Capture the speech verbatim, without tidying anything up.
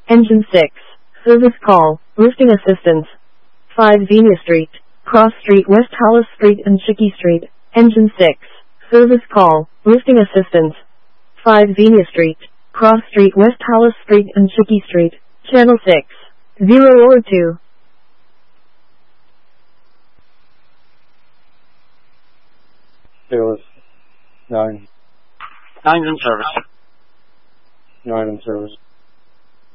Engine six. Service call. Lifting assistance. five Xenia Street. Cross Street, West Hollis Street and Chickey Street. Engine six. Service call. Lifting assistance. five Xenia Street. Cross Street, West Hollis Street and Chickey Street. Channel six. zero or two. Fearless. Nine. Nine's in service. Nine in service.